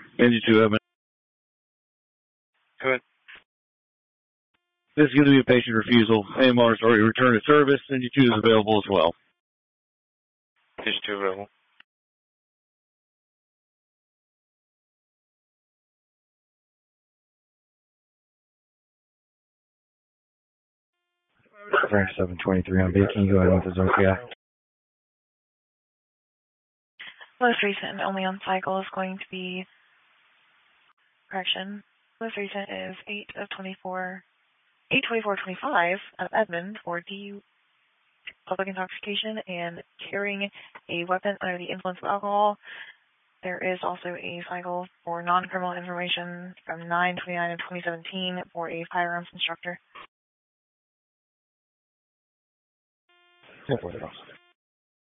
Engine 2 Evan. Go ahead. This is going to be a patient refusal. AMR is already returned to service. Engine 2 is available as well. Engine 2 available. Range 723 on Beacon. Go ahead with the Zodiac. Most recent and only on cycle is going to be, correction, most recent is 8/24/25 out of Edmond for DU public intoxication and carrying a weapon under the influence of alcohol. There is also a cycle for non-criminal information from 9/29 of 2017 for a firearms instructor. 10-4,